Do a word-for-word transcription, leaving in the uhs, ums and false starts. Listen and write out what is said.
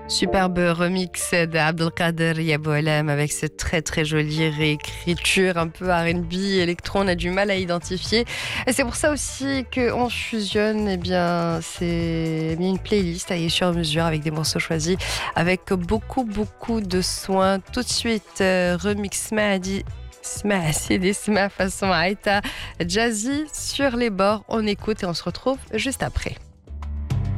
Superbe remix d'Abdelkader Yaboualem avec cette très très jolie réécriture un peu R and B, électro, on a du mal à identifier. Et c'est pour ça aussi qu'on fusionne, eh bien, c'est bien une playlist taillée sur mesure avec des morceaux choisis, avec beaucoup beaucoup de soins. Tout de suite, euh, remix Mahadi. Sma, Sidi Sma façon Aïta Jazzy sur les bords. On écoute et on se retrouve juste après.